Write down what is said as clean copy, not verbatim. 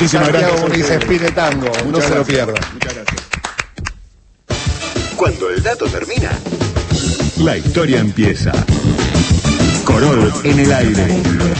Muchísimas Santiago gracias. Muniz Espine Tango. No se lo pierda. Muchas gracias. Cuando el dato termina, La historia empieza. Corol en el aire.